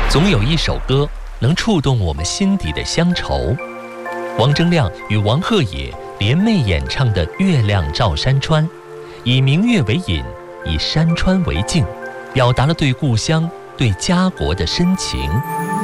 总有一首歌能触动我们心底的乡愁。王铮亮与王鹤野联袂演唱的《月亮照山川》，以明月为引，以山川为镜，表达了对故乡、对家国的深情。